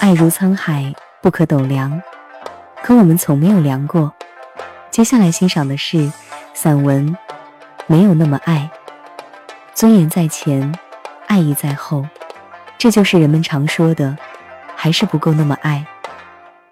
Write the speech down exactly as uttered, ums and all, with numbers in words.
爱如沧海，不可斗量，可我们从没有量过。接下来欣赏的是散文《没有那么爱》，尊严在前，爱意在后，这就是人们常说的，还是不够那么爱。